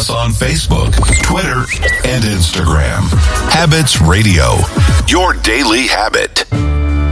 us on Facebook, Twitter, and Instagram. Habits Radio, your daily habit.